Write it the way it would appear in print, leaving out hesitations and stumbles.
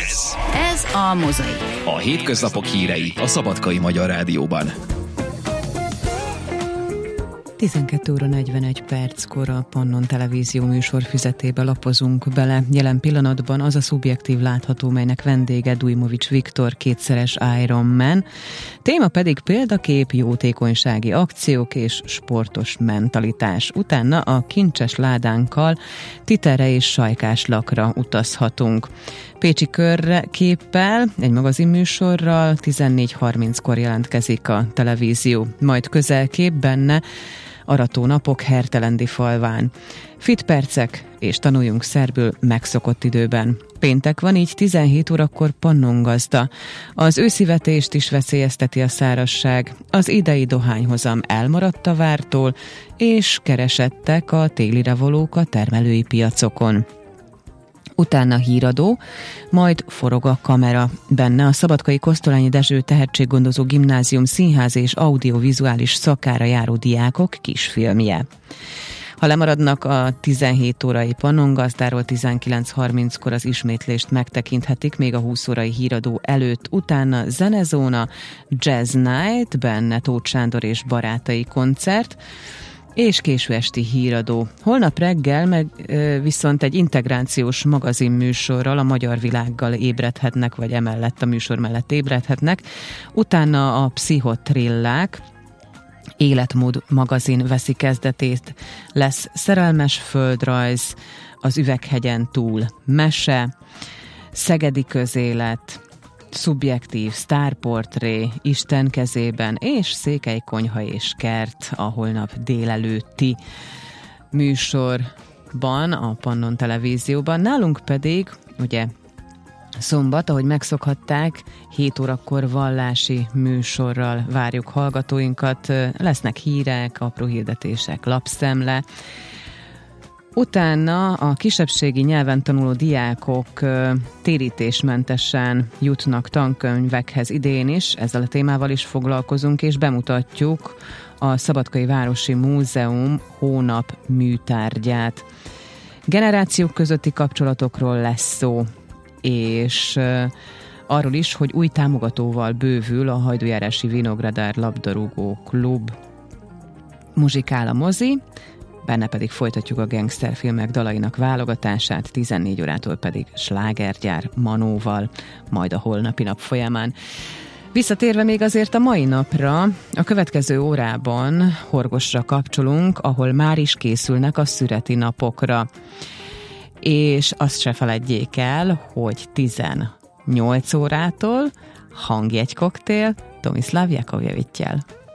Ez a Mozaik. A hétköznapok hírei a Szabadkai Magyar Rádióban. 12 óra 41 perckor a Pannon Televízió műsorfüzetébe lapozunk bele. Jelen pillanatban az a szubjektív látható, melynek vendége Dujmovics Viktor, kétszeres Ironman. Téma pedig példakép, jótékonysági akciók és sportos mentalitás. Utána a kincses ládánkkal Titerre és Sajkáslakra utazhatunk. Pécsi körképpel, egy magazinműsorral 14:30-kor jelentkezik a televízió. Majd közelkép benne arató napok Hertelendi falván. Fit percek és tanuljunk szerbül megszokott időben. Péntek van, így 17 órakor Pannongazda. Az őszivetést is veszélyezteti a szárazság. Az idei dohányhozam elmaradt a vártól, és keresettek a télire valók a termelői piacokon. Utána híradó, majd forog a kamera. Benne a Szabadkai Kosztolányi Dezső Tehetséggondozó Gimnázium színház és audiovizuális szakára járó diákok kisfilmje. Ha lemaradnak a 17 órai Pannongazdáról, 19:30-kor az ismétlést megtekinthetik, még a 20 órai híradó előtt. Utána zenezóna, Jazz Night, benne Tóth Sándor és barátai koncert, és késő esti híradó. Holnap reggel meg viszont egy integrációs magazinműsorral, a Magyar Világgal ébredhetnek, vagy emellett a műsor mellett ébredhetnek. Utána a Pszichotrillák életmód magazin veszi kezdetét. Lesz szerelmes földrajz, az Üveghegyen túl mese, szegedi közélet, szubjektív sztárportré, Isten kezében, és Székely konyha és kert a holnap délelőtti műsorban, a Pannon Televízióban. Nálunk pedig, ugye szombat, ahogy megszokhatták, 7 órakor vallási műsorral várjuk hallgatóinkat. Lesznek hírek, apró hirdetések, lapszemle. Utána a kisebbségi nyelven tanuló diákok térítésmentesen jutnak tankönyvekhez idén is, ezzel a témával is foglalkozunk, és bemutatjuk a Szabadkai Városi Múzeum hónap műtárgyát. Generációk közötti kapcsolatokról lesz szó, és arról is, hogy új támogatóval bővül a Hajdújárási Vinogradár labdarúgó klub. Muzsikál a mozi, benne pedig folytatjuk a gangsterfilmek dalainak válogatását, 14 órától pedig slágergyár Manóval, majd a holnapi nap folyamán. Visszatérve még azért a mai napra, a következő órában Horgosra kapcsolunk, ahol már is készülnek a szüreti napokra. És azt se feledjék el, hogy 18 órától hangjegykoktél Tomislav Jakovlevittyel.